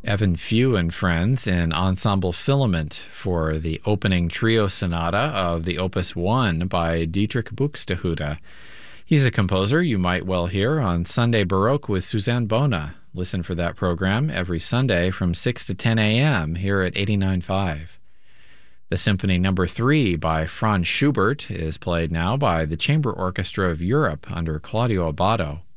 Evan Few and Friends in Ensemble Filament for the opening trio sonata of the Opus 1 by Dietrich Buxtehude. He's a composer you might well hear on Sunday Baroque with Suzanne Bona. Listen for that program every Sunday from 6 to 10 a.m. here at 89.5. The Symphony No. 3 by Franz Schubert is played now by the Chamber Orchestra of Europe under Claudio Abbado.